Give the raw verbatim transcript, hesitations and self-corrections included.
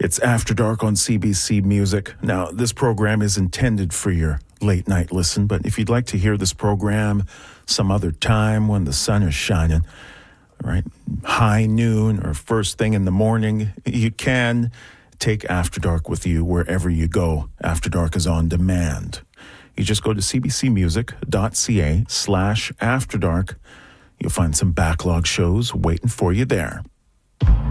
It's After Dark on C B C Music. Now, this program is intended for your late night listen, but if you'd like to hear this program some other time when the sun is shining, right, high noon or first thing in the morning, you can take After Dark with you wherever you go. After Dark is on demand. You just go to cbcmusic.ca slash After Dark. You'll find some backlog shows waiting for you there.